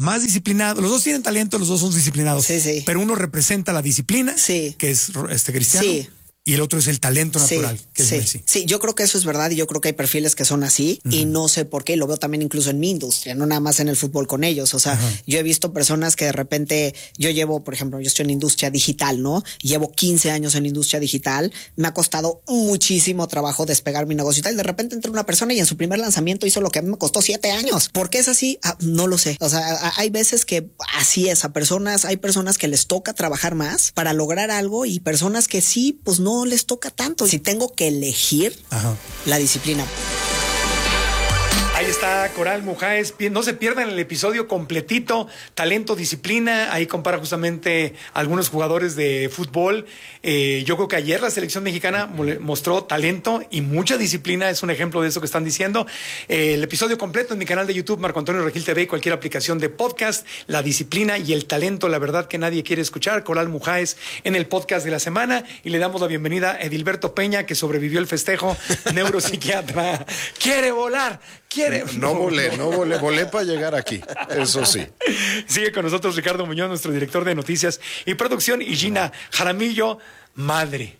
más disciplinado. Los dos tienen talento, los dos son disciplinados. Sí. Pero uno representa la disciplina, sí, que es Cristiano. Sí. Y el otro es el talento natural, que es Messi. Sí, yo creo que eso es verdad y yo creo que hay perfiles que son así y no sé por qué, lo veo también incluso en mi industria, no nada más en el fútbol con ellos, o sea, yo he visto personas que de repente, por ejemplo, yo estoy en industria digital, ¿no? Llevo 15 años en industria digital, me ha costado muchísimo trabajo despegar mi negocio y tal, de repente entra una persona y en su primer lanzamiento hizo lo que a mí me costó 7 años. ¿Por qué es así? No lo sé, o sea, hay veces que así es, hay personas que les toca trabajar más para lograr algo y personas que sí, pues no les toca tanto. Si tengo que elegir, la disciplina. Ahí está Coral Mujáez. No se pierdan el episodio completito. Talento, disciplina. Ahí compara justamente algunos jugadores de fútbol. Yo creo que ayer la selección mexicana mostró talento y mucha disciplina. Es un ejemplo de eso que están diciendo. El episodio completo en mi canal de YouTube, Marco Antonio Regil TV, y cualquier aplicación de podcast. La disciplina y el talento, la verdad que nadie quiere escuchar. Coral Mujáez en el podcast de la semana. Y le damos la bienvenida a Edilberto Peña, que sobrevivió el festejo, neuropsiquiatra. ¡Quiere volar! No volé para llegar aquí, eso sí. Sigue con nosotros Ricardo Muñoz, nuestro director de noticias y producción, y Gina Jaramillo, madre,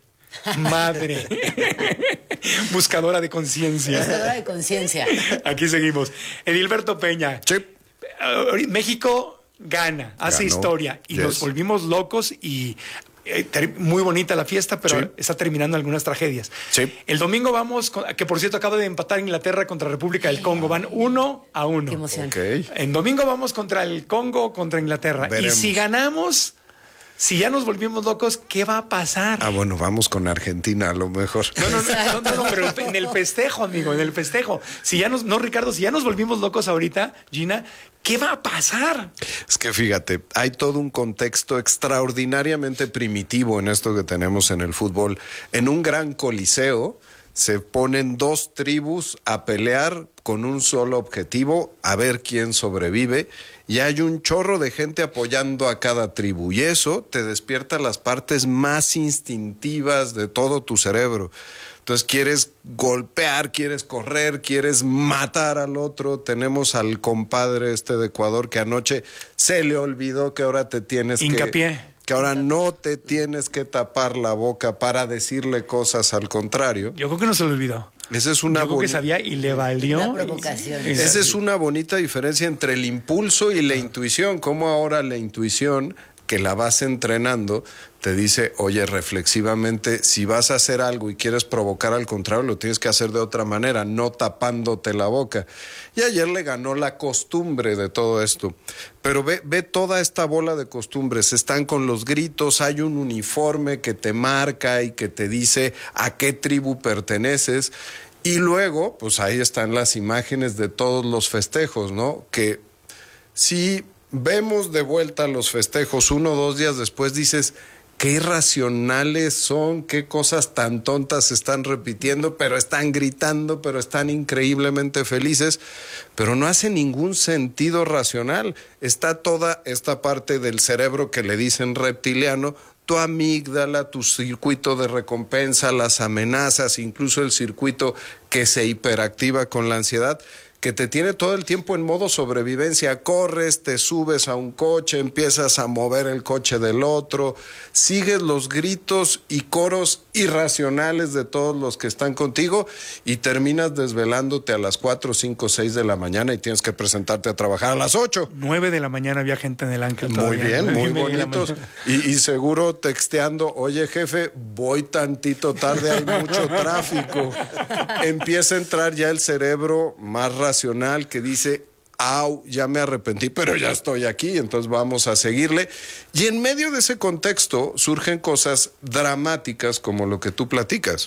buscadora de conciencia. Buscadora de conciencia. Aquí seguimos. Edilberto Peña. Sí. México ganó, hace historia y nos volvimos locos y... muy bonita la fiesta, pero está terminando algunas tragedias. Sí. El domingo vamos, que por cierto acaba de empatar Inglaterra contra República del Congo, van 1-1. Qué emoción. Okay. En domingo vamos contra el Congo, contra Inglaterra. Veremos. Y si ganamos, si ya nos volvimos locos, ¿qué va a pasar? Bueno, vamos con Argentina a lo mejor. No, pero en el festejo, amigo, en el festejo. Ricardo, si ya nos volvimos locos ahorita, Gina, ¿qué va a pasar? Es que fíjate, hay todo un contexto extraordinariamente primitivo en esto que tenemos en el fútbol. En un gran coliseo se ponen dos tribus a pelear con un solo objetivo, a ver quién sobrevive, y hay un chorro de gente apoyando a cada tribu, y eso te despierta las partes más instintivas de todo tu cerebro. Entonces quieres golpear, quieres correr, quieres matar al otro. Tenemos al compadre de Ecuador que anoche se le olvidó que ahora te tienes que ahora no te tienes que tapar la boca para decirle cosas al contrario. Yo creo que no se le olvidó. Esa es una Yo creo que sabía y le valió. La provocación. Esa es una bonita diferencia entre el impulso y la intuición. Como ahora la intuición, que la vas entrenando, te dice, oye, reflexivamente, si vas a hacer algo y quieres provocar al contrario, lo tienes que hacer de otra manera, no tapándote la boca. Y ayer le ganó la costumbre de todo esto. Pero ve toda esta bola de costumbres, están con los gritos, hay un uniforme que te marca y que te dice a qué tribu perteneces. Y luego, pues ahí están las imágenes de todos los festejos, ¿no? Que si vemos de vuelta los festejos 1 o 2 días después, dices, qué irracionales son, qué cosas tan tontas se están repitiendo, pero están gritando, pero están increíblemente felices, pero no hace ningún sentido racional. Está toda esta parte del cerebro que le dicen reptiliano, tu amígdala, tu circuito de recompensa, las amenazas, incluso el circuito que se hiperactiva con la ansiedad, que te tiene todo el tiempo en modo sobrevivencia. Corres, te subes a un coche, empiezas a mover el coche del otro, sigues los gritos y coros irracionales de todos los que están contigo y terminas desvelándote a las 4, 5, 6 de la mañana y tienes que presentarte a trabajar a las 8. 9 de la mañana había gente en el Ángel. Muy todavía. bien, muy bonitos. Y seguro texteando, oye jefe, voy tantito tarde, hay mucho tráfico. Empieza a entrar ya el cerebro más racional que dice, au, ya me arrepentí, pero ya estoy aquí, entonces vamos a seguirle. Y en medio de ese contexto surgen cosas dramáticas como lo que tú platicas.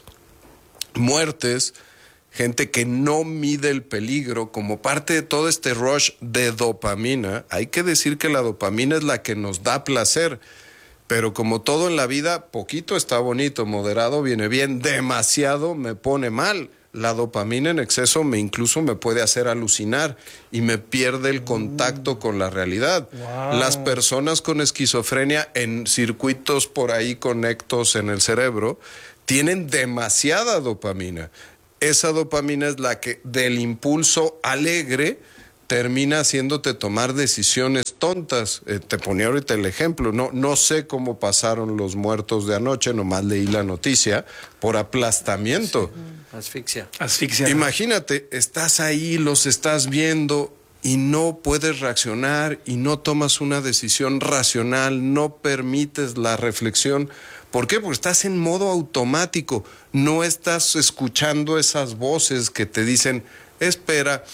Muertes, gente que no mide el peligro, como parte de todo este rush de dopamina. Hay que decir que la dopamina es la que nos da placer, pero como todo en la vida, poquito está bonito, moderado viene bien, demasiado me pone mal. La dopamina en exceso incluso me puede hacer alucinar y me pierde el contacto con la realidad. Wow. Las personas con esquizofrenia en circuitos por ahí conectos en el cerebro tienen demasiada dopamina. Esa dopamina es la que del impulso alegre termina haciéndote tomar decisiones tontas. Te ponía ahorita el ejemplo, no sé cómo pasaron los muertos de anoche, nomás leí la noticia, por aplastamiento. Asfixia. Asfixia. Imagínate, estás ahí, los estás viendo y no puedes reaccionar y no tomas una decisión racional, no permites la reflexión. ¿Por qué? Porque estás en modo automático, no estás escuchando esas voces que te dicen, espera,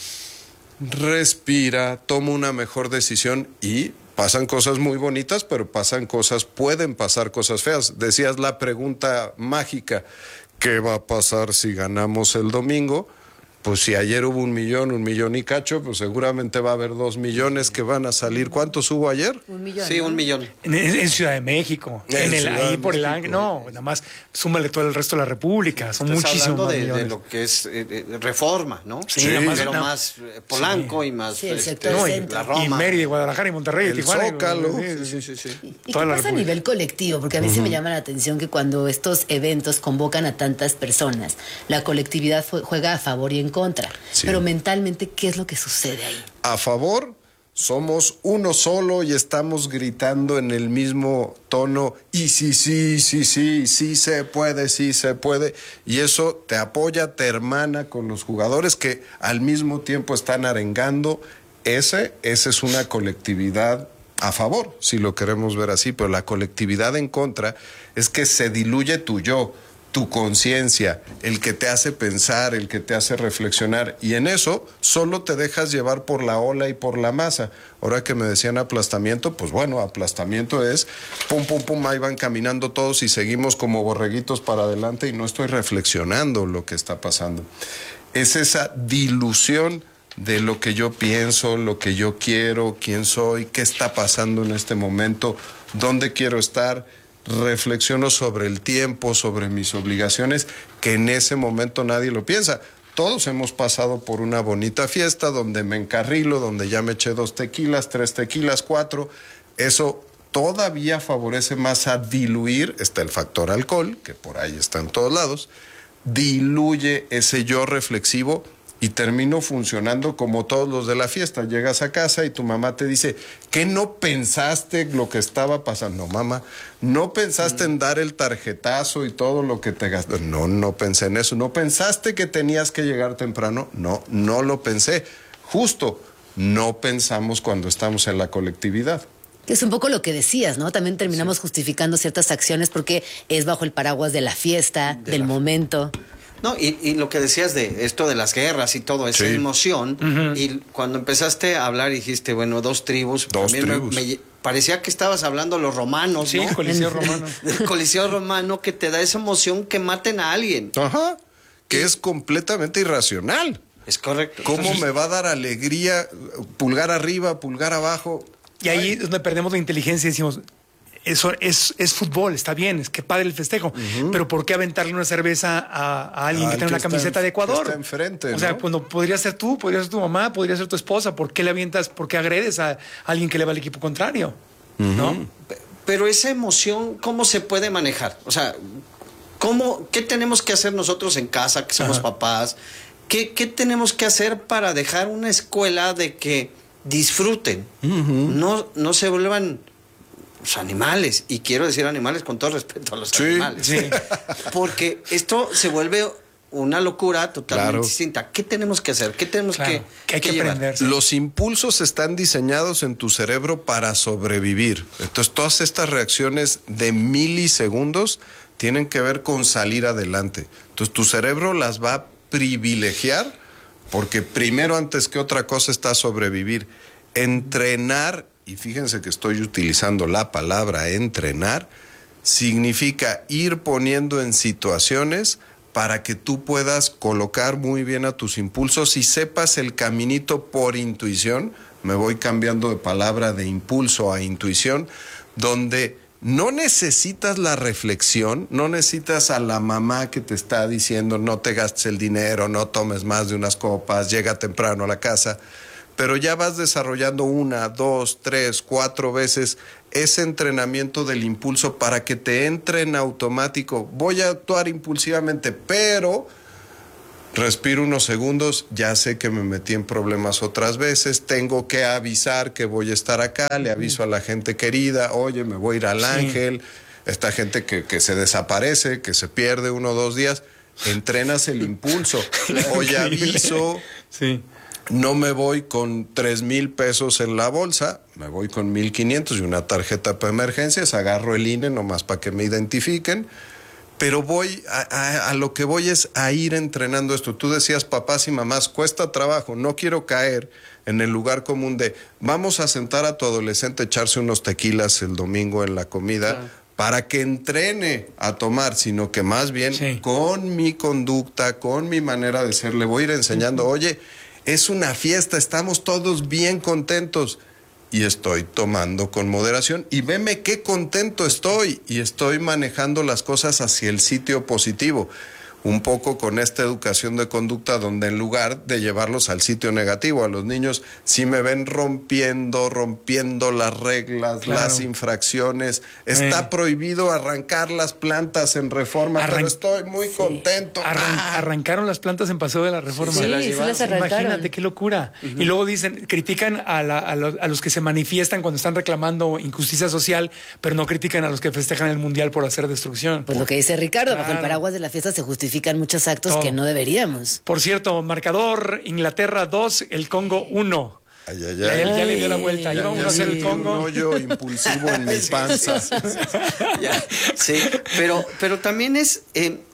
respira, toma una mejor decisión, y pasan cosas muy bonitas, pero pueden pasar cosas feas. Decías la pregunta mágica, ¿qué va a pasar si ganamos el domingo? Pues si ayer hubo 1 millón y cacho, pues seguramente va a haber 2 millones que van a salir. ¿Cuántos hubo ayer? 1 millón. Sí, ¿no? 1 millón. En Ciudad de México, ahí por el ángel, no, nada más súmale todo el resto de la República, son Estás muchísimos hablando más de millones. lo que es Reforma, ¿no? Sí, pero más Polanco y más Sí, el sector centro. la Roma. Y Mérida, Guadalajara y Monterrey, y El Tijuana. Zócalo. Sí. ¿Y qué Toda la pasa a República. nivel colectivo? Porque a mí se me llama la atención que cuando estos eventos convocan a tantas personas, la colectividad juega a favor y en contra. Sí. Pero mentalmente, ¿qué es lo que sucede ahí? A favor, somos uno solo y estamos gritando en el mismo tono, y sí se puede, y eso te apoya, te hermana con los jugadores que al mismo tiempo están arengando. Ese es una colectividad a favor, si lo queremos ver así, pero la colectividad en contra es que se diluye tu yo, tu conciencia, el que te hace pensar, el que te hace reflexionar, y en eso solo te dejas llevar por la ola y por la masa. Ahora que me decían aplastamiento, pues bueno, aplastamiento es pum, pum, pum, ahí van caminando todos y seguimos como borreguitos para adelante y no estoy reflexionando lo que está pasando. Es esa dilución de lo que yo pienso, lo que yo quiero, quién soy, qué está pasando en este momento, dónde quiero estar. Reflexiono sobre el tiempo, sobre mis obligaciones, que en ese momento nadie lo piensa. Todos hemos pasado por una bonita fiesta donde me encarrilo, donde ya me eché 2 tequilas, 3 tequilas, 4. Eso todavía favorece más a diluir. Está el factor alcohol, que por ahí está en todos lados. Diluye ese yo reflexivo y termino funcionando como todos los de la fiesta. Llegas a casa y tu mamá te dice, ¿qué no pensaste lo que estaba pasando? No, mamá, ¿no pensaste en dar el tarjetazo y todo lo que te gastó? No pensé en eso. ¿No pensaste que tenías que llegar temprano? No lo pensé. Justo, no pensamos cuando estamos en la colectividad. Que es un poco lo que decías, ¿no? También terminamos justificando ciertas acciones porque es bajo el paraguas de la fiesta, del momento. No, y lo que decías de esto de las guerras y todo, esa emoción, y cuando empezaste a hablar dijiste, bueno, 2 tribus. Dos también tribus. me parecía que estabas hablando de los romanos, Sí, ¿no? Coliseo Romano. Del Coliseo Romano, que te da esa emoción que maten a alguien. Ajá, que es completamente irracional. Es correcto. ¿Cómo me va a dar alegría? Pulgar arriba, pulgar abajo. Y ahí es donde perdemos la inteligencia y decimos, eso es fútbol, está bien, es que padre el festejo, pero ¿por qué aventarle una cerveza a alguien que Al tiene una que está camiseta de Ecuador? que está enfrente, o sea, ¿no? cuando podría ser tú, podría ser tu mamá, podría ser tu esposa, ¿por qué le avientas, por qué agredes a alguien que le va al equipo contrario? ¿No? Pero esa emoción, ¿cómo se puede manejar? O sea, ¿qué tenemos que hacer nosotros en casa, que somos papás? ¿Qué tenemos que hacer para dejar una escuela de que disfruten? No se vuelvan animales, y quiero decir animales con todo respeto a los animales. sí. Porque esto se vuelve una locura totalmente Claro. distinta. ¿Qué tenemos que hacer? ¿Qué tenemos Claro, que hay que llevar? aprender. Los impulsos están diseñados en tu cerebro para sobrevivir. Entonces, todas estas reacciones de milisegundos tienen que ver con salir adelante. Entonces, tu cerebro las va a privilegiar porque primero, antes que otra cosa, está sobrevivir. Entrenar, y fíjense que estoy utilizando la palabra entrenar, significa ir poniendo en situaciones para que tú puedas colocar muy bien a tus impulsos y sepas el caminito por intuición. Me voy cambiando de palabra de impulso a intuición, donde no necesitas la reflexión, no necesitas a la mamá que te está diciendo no te gastes el dinero, no tomes más de unas copas, llega temprano a la casa, pero ya vas desarrollando 1, 2, 3, 4 veces ese entrenamiento del impulso para que te entre en automático. Voy a actuar impulsivamente, pero respiro unos segundos, ya sé que me metí en problemas otras veces, tengo que avisar que voy a estar acá, le aviso a la gente querida, oye, me voy a ir al Ángel, esta gente que se desaparece, que se pierde 1 o 2 días, entrenas el impulso, oye, aviso, no me voy con 3,000 pesos en la bolsa, me voy con 1,500 y una tarjeta para emergencias, agarro el INE nomás para que me identifiquen. Pero voy a lo que voy es a ir entrenando esto. Tú decías, papás y mamás, cuesta trabajo, no quiero caer en el lugar común de vamos a sentar a tu adolescente a echarse unos tequilas el domingo en la comida para que entrene a tomar, sino que más bien con mi conducta, con mi manera de ser, le voy a ir enseñando, oye, es una fiesta, estamos todos bien contentos. Y estoy tomando con moderación y veme qué contento estoy y estoy manejando las cosas hacia el sitio positivo. Un poco con esta educación de conducta donde en lugar de llevarlos al sitio negativo, a los niños si me ven rompiendo las reglas, las infracciones, está prohibido arrancar las plantas en Reforma, pero estoy muy contento. Arrancaron las plantas en Paseo de la Reforma. Sí, las arrancaron. Imagínate qué locura. Y luego dicen, critican a los que se manifiestan cuando están reclamando injusticia social, pero no critican a los que festejan el Mundial por hacer destrucción. Pues lo que dice Ricardo, bajo el paraguas de la fiesta se justifican muchos actos que no deberíamos. Por cierto, marcador, Inglaterra 2, el Congo 1. Ya le dio la vuelta. Ya vamos a hacer el Congo. Un hoyo impulsivo en mi panza. Sí, pero también es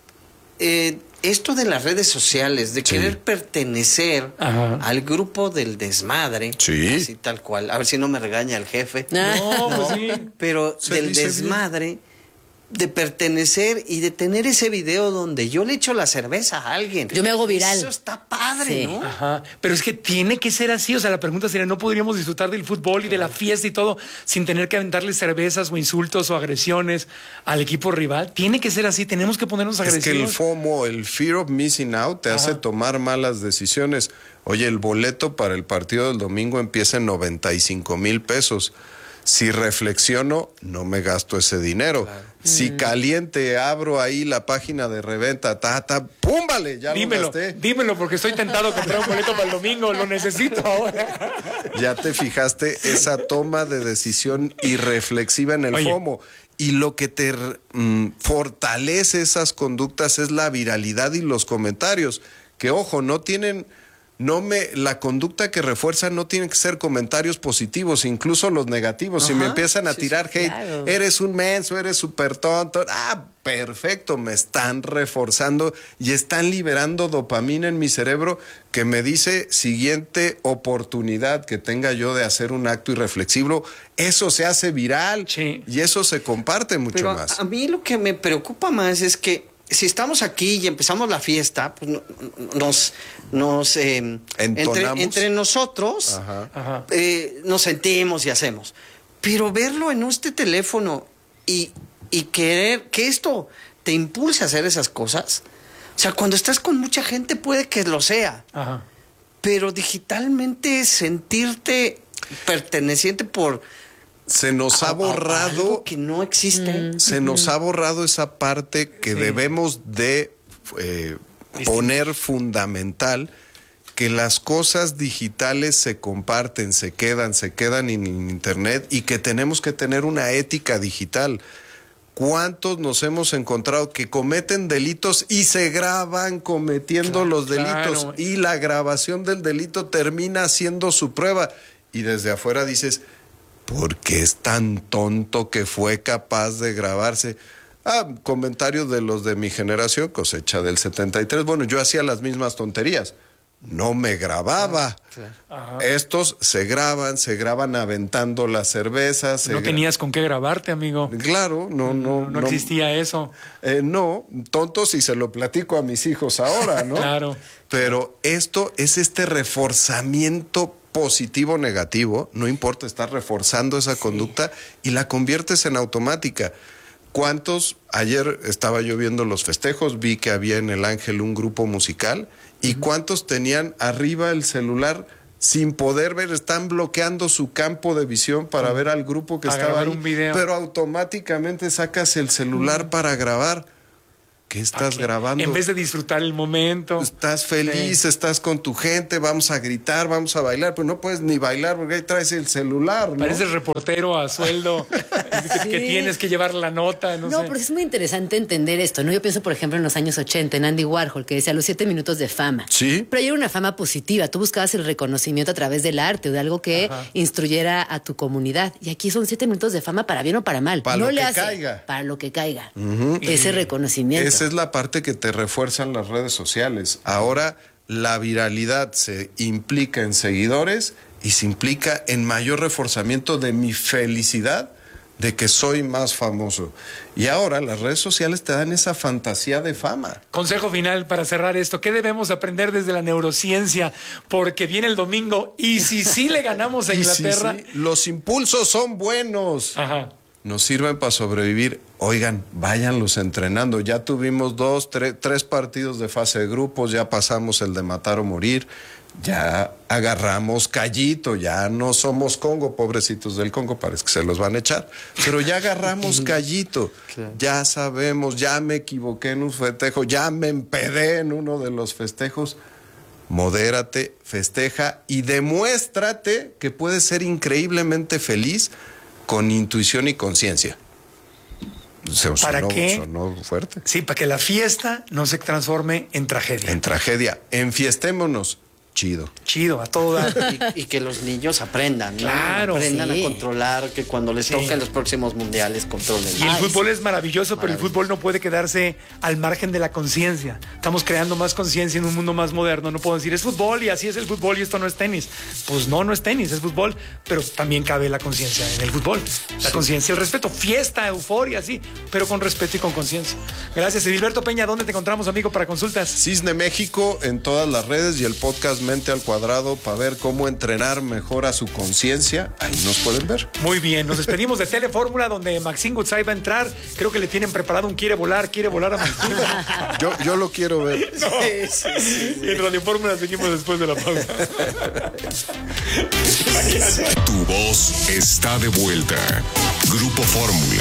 esto de las redes sociales, de querer pertenecer al grupo del desmadre, así tal cual. A ver si no me regaña el jefe. No, pues sí. Pero del desmadre, de pertenecer y de tener ese video donde yo le echo la cerveza a alguien. Yo me hago viral. Eso está padre, ¿no? Pero es que tiene que ser así. O sea, la pregunta sería, ¿no podríamos disfrutar del fútbol y de la fiesta y todo sin tener que aventarle cervezas o insultos o agresiones al equipo rival? Tiene que ser así. Tenemos que ponernos agresivos. Es que el FOMO, el fear of missing out, te hace tomar malas decisiones. Oye, el boleto para el partido del domingo empieza en 95,000 pesos. Si reflexiono, no me gasto ese dinero. Claro. Si caliente, abro ahí la página de reventa, ¡púmbale! Ya lo gasté. Dímelo, porque estoy tentado a comprar un boleto para el domingo, lo necesito ahora. Ya te fijaste esa toma de decisión irreflexiva en el FOMO. Y lo que te fortalece esas conductas es la viralidad y los comentarios, que ojo, la conducta que refuerza no tiene que ser comentarios positivos, incluso los negativos. Si me empiezan a tirar hate, eres un menso, eres súper tonto, perfecto, me están reforzando y están liberando dopamina en mi cerebro que me dice, siguiente oportunidad que tenga yo de hacer un acto irreflexivo, eso se hace viral y eso se comparte mucho más. A mí lo que me preocupa más es que si estamos aquí y empezamos la fiesta, pues entre nosotros nos sentimos y hacemos. Pero verlo en este teléfono y querer que esto te impulse a hacer esas cosas. O sea, cuando estás con mucha gente puede que lo sea. Pero digitalmente sentirte perteneciente por... Se nos ha borrado algo que no existe. Se nos ha borrado esa parte que debemos de poner fundamental, que las cosas digitales se comparten, se quedan en internet y que tenemos que tener una ética digital. ¿Cuántos nos hemos encontrado que cometen delitos y se graban cometiendo los delitos y la grabación del delito termina siendo su prueba? Y desde afuera dices, ¿por qué es tan tonto que fue capaz de grabarse? Comentarios de los de mi generación, cosecha del 73. Bueno, yo hacía las mismas tonterías. No me grababa. Estos se graban aventando las cervezas. No tenías con qué grabarte, amigo. Claro, no existía eso. No, tonto si se lo platico a mis hijos ahora, ¿no? Claro. Pero esto es este reforzamiento positivo o negativo, no importa, estás reforzando esa conducta y la conviertes en automática. Ayer estaba yo viendo los festejos, vi que había en el Ángel un grupo musical y cuántos tenían arriba el celular sin poder ver, están bloqueando su campo de visión para ver al grupo que estaba ahí, un video. Pero automáticamente sacas el celular para grabar. ¿Qué estás grabando? En vez de disfrutar el momento. Estás feliz, estás con tu gente, vamos a gritar, vamos a bailar, pero no puedes ni bailar porque ahí traes el celular, ¿no? Pareces reportero a sueldo, que tienes que llevar la nota, no sé. Pero es muy interesante entender esto, ¿no? Yo pienso, por ejemplo, en los años 80, en Andy Warhol, que decía los 7 minutos de fama. Sí. Pero era una fama positiva. Tú buscabas el reconocimiento a través del arte o de algo que instruyera a tu comunidad. Y aquí son 7 minutos de fama para bien o para mal. Para no lo le que hace, caiga. Para lo que caiga. Ese reconocimiento. Esa es la parte que te refuerzan las redes sociales. Ahora la viralidad se implica en seguidores y se implica en mayor reforzamiento de mi felicidad de que soy más famoso. Y ahora las redes sociales te dan esa fantasía de fama. Consejo final para cerrar esto. ¿Qué debemos aprender desde la neurociencia? Porque viene el domingo y si sí le ganamos a Inglaterra... Sí, los impulsos son buenos. Ajá. Nos sirven para sobrevivir. Oigan, váyanlos entrenando. Ya tuvimos 3 partidos de fase de grupos, ya pasamos el de matar o morir, ya agarramos callito, ya no somos Congo, pobrecitos del Congo, parece que se los van a echar, pero ya agarramos callito, ya sabemos, ya me equivoqué en un festejo, ya me empedé en uno de los festejos. Modérate, festeja y demuéstrate que puedes ser increíblemente feliz con intuición y conciencia. ¿Para qué? Sonó fuerte. Sí, para que la fiesta no se transforme en tragedia. En tragedia. Enfiestémonos. Chido. Chido, a todo dar. Y que los niños aprendan, ¿no? Claro, aprendan sí. a controlar, que cuando les toquen los próximos mundiales controlen. Y el fútbol es maravilloso, pero el fútbol no puede quedarse al margen de la conciencia. Estamos creando más conciencia en un mundo más moderno. No puedo decir, es fútbol y así es el fútbol y esto no es tenis. Pues no es tenis, es fútbol, pero también cabe la conciencia en el fútbol. La conciencia, el respeto, fiesta, euforia, sí, pero con respeto y con conciencia. Gracias, Edilberto Peña. ¿Dónde te encontramos, amigo, para consultas? Cisne México en todas las redes y el podcast Mente al Cuadrado para ver cómo entrenar mejor a su conciencia. Ahí nos pueden ver. Muy bien, nos despedimos de Telefórmula, donde Maxine Goodside va a entrar. Creo que le tienen preparado un quiere volar a Maxine. Yo lo quiero ver. No. Sí. Y en Radio Fórmula seguimos después de la pausa. Tu voz está de vuelta. Grupo Fórmula.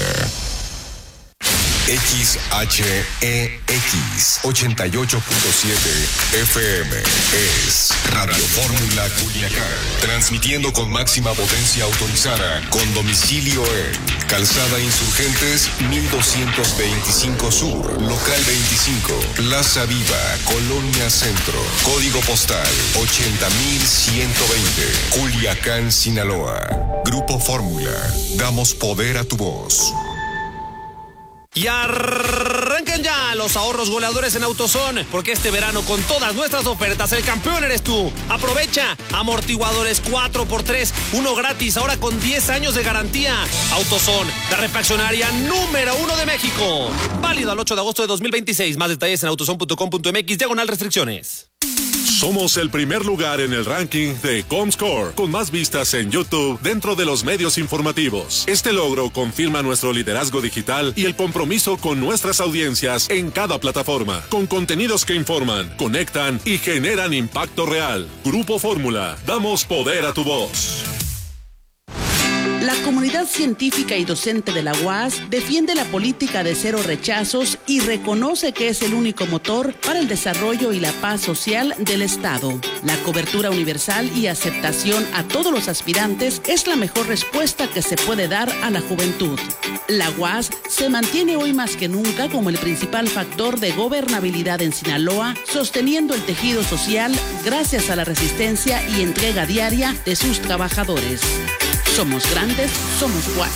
XHEX 88.7 FM es Radio Fórmula Culiacán, transmitiendo con máxima potencia autorizada, con domicilio en Calzada Insurgentes 1225 Sur, Local 25, Plaza Viva, Colonia Centro, Código Postal 80120, Culiacán, Sinaloa. Grupo Fórmula, damos poder a tu voz. Y arrancan ya los ahorros goleadores en AutoZone, porque este verano con todas nuestras ofertas el campeón eres tú. Aprovecha amortiguadores 4x3, uno gratis, ahora con 10 años de garantía. AutoZone, la refaccionaria número 1 de México. Válido al 8 de agosto de 2026. Más detalles en autozone.com.mx/restricciones. Somos el primer lugar en el ranking de Comscore, con más vistas en YouTube dentro de los medios informativos. Este logro confirma nuestro liderazgo digital y el compromiso con nuestras audiencias en cada plataforma, con contenidos que informan, conectan y generan impacto real. Grupo Fórmula, damos poder a tu voz. La comunidad científica y docente de la UAS defiende la política de cero rechazos y reconoce que es el único motor para el desarrollo y la paz social del Estado. La cobertura universal y aceptación a todos los aspirantes es la mejor respuesta que se puede dar a la juventud. La UAS se mantiene hoy más que nunca como el principal factor de gobernabilidad en Sinaloa, sosteniendo el tejido social gracias a la resistencia y entrega diaria de sus trabajadores. Somos grandes, somos UAS.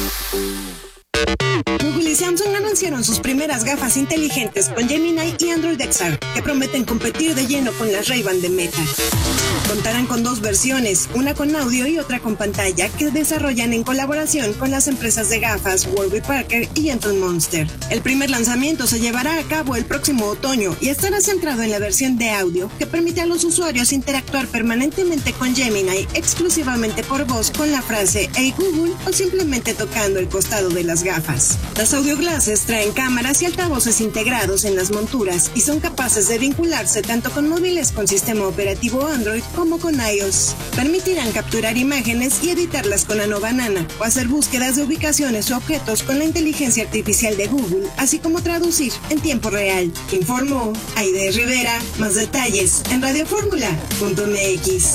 Google y Samsung anunciaron sus primeras gafas inteligentes con Gemini y Android XR, que prometen competir de lleno con las Ray-Ban de Meta. Contarán con 2 versiones, una con audio y otra con pantalla, que desarrollan en colaboración con las empresas de gafas Warby Parker y Anton Monster. El primer lanzamiento se llevará a cabo el próximo otoño y estará centrado en la versión de audio, que permite a los usuarios interactuar permanentemente con Gemini exclusivamente por voz con la frase "Hey Google" o simplemente tocando el costado de las gafas. gafas. Las audioglasses traen cámaras y altavoces integrados en las monturas y son capaces de vincularse tanto con móviles con sistema operativo Android como con iOS. Permitirán capturar imágenes y editarlas con Nano Banana o hacer búsquedas de ubicaciones o objetos con la inteligencia artificial de Google, así como traducir en tiempo real. Informó Aide Rivera. Más detalles en radioformula.mx.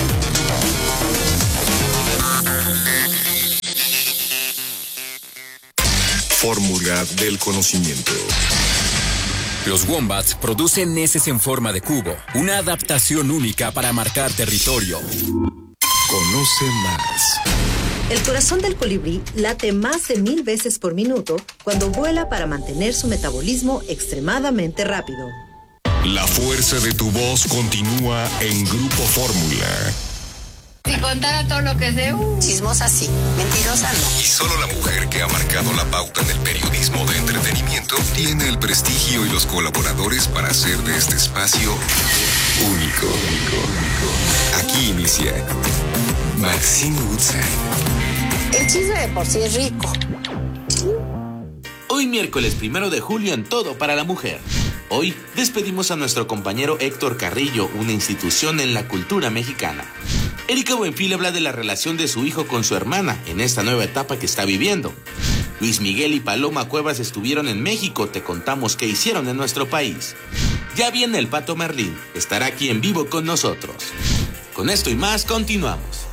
Fórmula del conocimiento. Los wombats producen heces en forma de cubo, una adaptación única para marcar territorio. Conoce más. El corazón del colibrí late más de 1000 veces por minuto cuando vuela para mantener su metabolismo extremadamente rápido. La fuerza de tu voz continúa en Grupo Fórmula. Si contara todo lo que sé, Chismosa sí, mentirosa no. Y solo la mujer que ha marcado la pauta en el periodismo de entretenimiento tiene el prestigio y los colaboradores para hacer de este espacio único. Aquí inicia Maxine Woodside. El chisme de por sí es rico. Hoy miércoles 1 de julio en Todo para la Mujer. Hoy despedimos a nuestro compañero Héctor Carrillo, una institución en la cultura mexicana. Erika Buenfil habla de la relación de su hijo con su hermana en esta nueva etapa que está viviendo. Luis Miguel y Paloma Cuevas estuvieron en México, te contamos qué hicieron en nuestro país. Ya viene el Pato Merlín, estará aquí en vivo con nosotros. Con esto y más, continuamos.